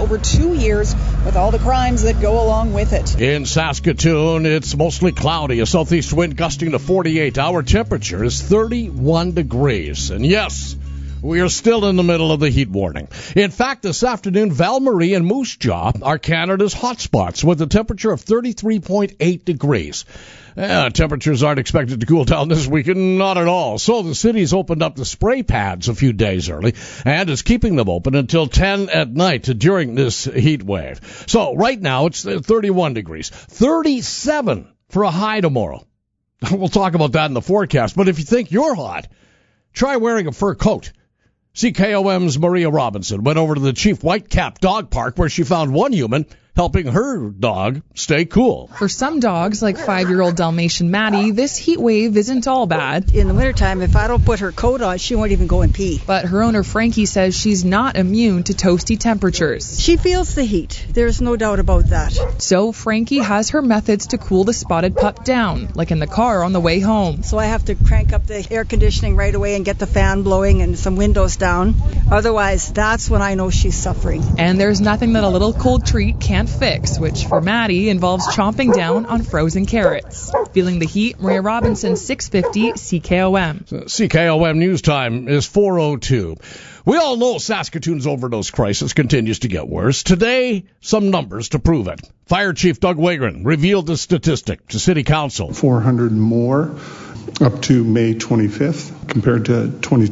over 2 years with all the crimes that go along with it. In Saskatoon, it's mostly cloudy. A southeast wind gusting to 48. Our temperature is 31 degrees. And yes, we are still in the middle of the heat warning. In fact, this afternoon, Val-Marie and Moose Jaw are Canada's hotspots with a temperature of 33.8 degrees. Temperatures aren't expected to cool down this weekend, not at all. So the city's opened up the spray pads a few days early and is keeping them open until 10 at night during this heat wave. So right now it's 31 degrees, 37 for a high tomorrow. We'll talk about that in the forecast. But if you think you're hot, try wearing a fur coat. CKOM's Maria Robinson went over to the Chief Whitecap Dog Park where she found one human helping her dog stay cool. For some dogs, like 5-year-old Dalmatian Maddie, this heat wave isn't all bad. In the wintertime, if I don't put her coat on, she won't even go and pee. But her owner Frankie says she's not immune to toasty temperatures. She feels the heat. There's no doubt about that. So Frankie has her methods to cool the spotted pup down, like in the car on the way home. So I have to crank up the air conditioning right away and get the fan blowing and some windows down. Otherwise, that's when I know she's suffering. And there's nothing that a little cold treat can't fix, which for Maddie involves chomping down on frozen carrots. Feeling the heat, Maria Robinson, 650 CKOM. CKOM News Time is 4:02. We all know Saskatoon's overdose crisis continues to get worse. Today, some numbers to prove it. Fire Chief Doug Wegrin revealed the statistic to City Council. 400 more up to May 25th compared to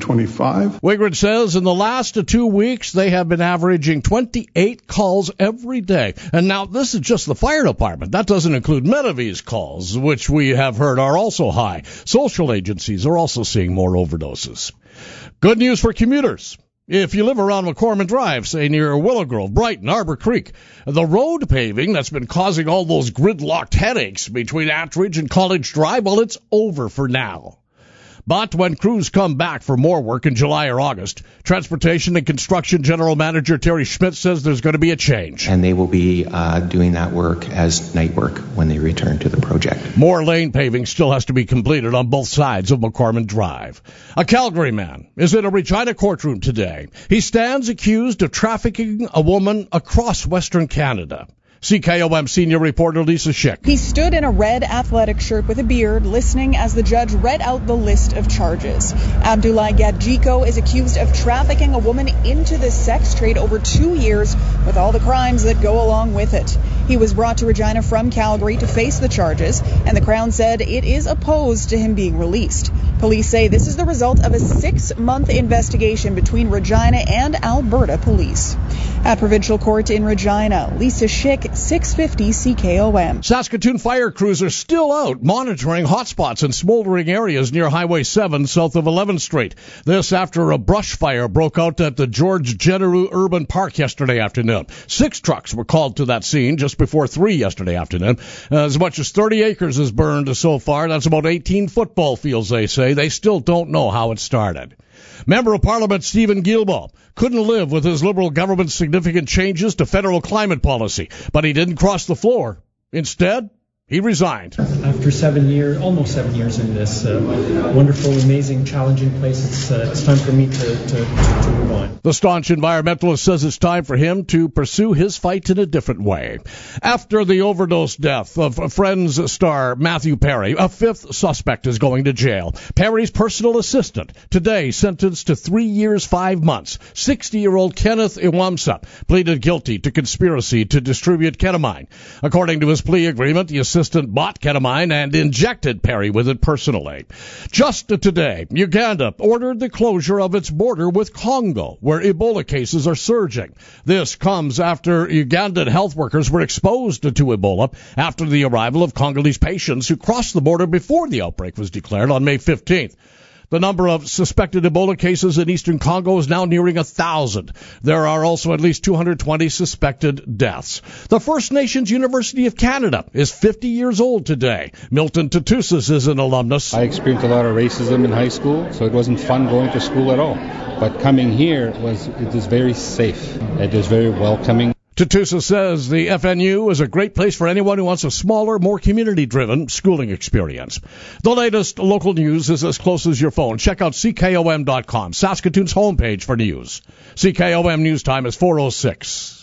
2025. Wegrin says in the last 2 weeks, they have been averaging 28 calls every day. And now this is just the fire department. That doesn't include Medavie's calls, which we have heard are also high. Social agencies are also seeing more overdoses. Good news for commuters. If you live around McCormick Drive, say near Willow Grove, Brighton, Arbor Creek, the road paving that's been causing all those gridlocked headaches between Attridge and College Drive, well, it's over for now. But when crews come back for more work in July or August, Transportation and Construction General Manager Terry Schmidt says there's going to be a change. And they will be doing that work as night work when they return to the project. More lane paving still has to be completed on both sides of McCormick Drive. A Calgary man is in a Regina courtroom today. He stands accused of trafficking a woman across Western Canada. CKOM senior reporter Lisa Schick. He stood in a red athletic shirt with a beard, listening as the judge read out the list of charges. Abdullah Gadjiko is accused of trafficking a woman into the sex trade over 2 years with all the crimes that go along with it. He was brought to Regina from Calgary to face the charges, and the Crown said it is opposed to him being released. Police say this is the result of a 6-month investigation between Regina and Alberta police. At Provincial Court in Regina, Lisa Schick, 650 CKOM. Saskatoon fire crews are still out monitoring hotspots in smoldering areas near Highway 7 south of 11th Street. This after a brush fire broke out at the George Genereux Urban Park yesterday afternoon. 6 trucks were called to that scene just before 3 yesterday afternoon. As much as 30 acres is burned so far. That's about 18 football fields, they say. They still don't know how it started. Member of Parliament Stephen Guilbeault couldn't live with his Liberal government's significant changes to federal climate policy, but he didn't cross the floor. Instead, he resigned. After 7 years, almost 7 years in this wonderful, amazing, challenging place, it's time for me to move on. The staunch environmentalist says it's time for him to pursue his fight in a different way. After the overdose death of Friends star Matthew Perry, a 5th suspect is going to jail. Perry's personal assistant, today sentenced to 3 years, 5 months. 60-year-old Kenneth Iwamsa pleaded guilty to conspiracy to distribute ketamine. According to his plea agreement, the assistant bought ketamine and injected Perry with it personally. Just today, Uganda ordered the closure of its border with Congo, where Ebola cases are surging. This comes after Ugandan health workers were exposed to Ebola after the arrival of Congolese patients who crossed the border before the outbreak was declared on May 15th. The number of suspected Ebola cases in eastern Congo is now nearing 1,000. There are also at least 220 suspected deaths. The First Nations University of Canada is 50 years old today. Milton Tatusis is an alumnus. I experienced a lot of racism in high school, so it wasn't fun going to school at all. But coming here, it is very safe. It is very welcoming. Tatusa says the FNU is a great place for anyone who wants a smaller, more community-driven schooling experience. The latest local news is as close as your phone. Check out CKOM.com, Saskatoon's homepage for news. CKOM News Time is 4:06.